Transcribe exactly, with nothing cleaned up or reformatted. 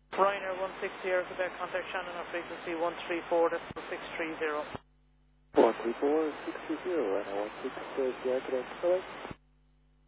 Ryanair one six Sierra Quebec, contact Shannon on frequency one three four six three zero. one three four six three zero, Ryanair one six Sierra Quebec, correct?